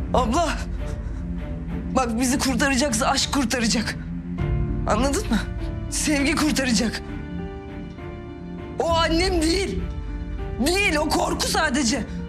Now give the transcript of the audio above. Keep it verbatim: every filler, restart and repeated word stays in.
Abla. Bak bizi kurtaracaksa aşk kurtaracak. Anladın mı? Sevgi kurtaracak. O annem değil. Değil, o korku sadece.